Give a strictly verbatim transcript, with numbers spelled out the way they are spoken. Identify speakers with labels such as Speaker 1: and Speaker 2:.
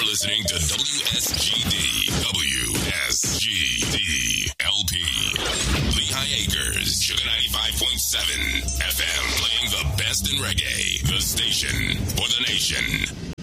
Speaker 1: listening to W S G D. W S G D L P. Lehigh Acres, Sugar ninety-five point seven F M. Playing the best in reggae. The station for the nation.